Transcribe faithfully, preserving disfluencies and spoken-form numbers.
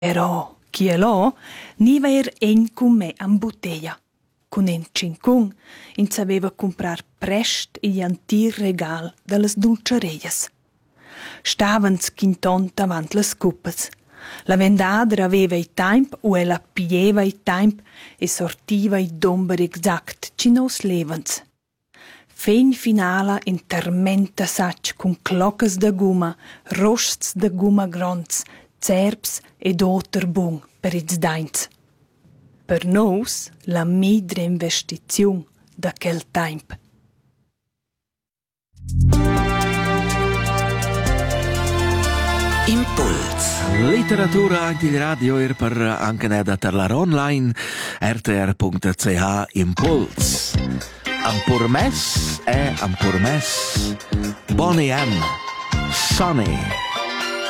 Però chi è là ni ver en con me en bottiglia. Con en cincun, in saveva comprar prest il antir regal dallas dulcereias. Stavans quinton avant las cuppes. La vendadra aveva i temp o ella piglieva i temp e sortiva i domber exact ci nos levans. Fein finala in tormenta sac con cloccas da gumma, rosts da gumma gronds, zerbs ed oter bung per ils daints. Per nos la midra investiziun da quel temp. Impuls. Literatura anche di radio e per anche da tarlar online r t r punto c h Impuls. Ampur mes e ampur mes Bonnie M. Sonny.